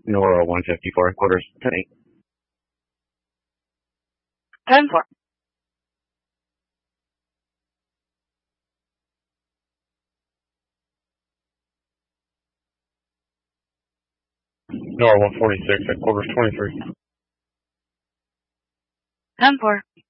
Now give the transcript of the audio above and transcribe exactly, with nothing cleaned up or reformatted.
Nora one fifty-four, quarters ten eight. ten four. Nora one forty-six, at quarters twenty-three. ten four.